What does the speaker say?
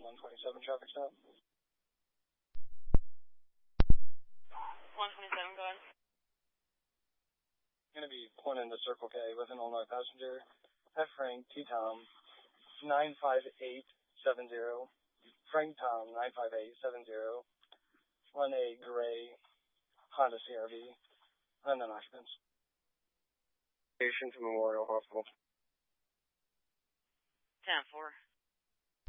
127 traffic stop. 127, go ahead. Going to be pulling into Circle K with an Illinois passenger. F. Frank T. Tom 95870. Frank Tom 95870. On a gray Honda CRV. Unknown occupants. Station to Memorial Hospital. 10-4.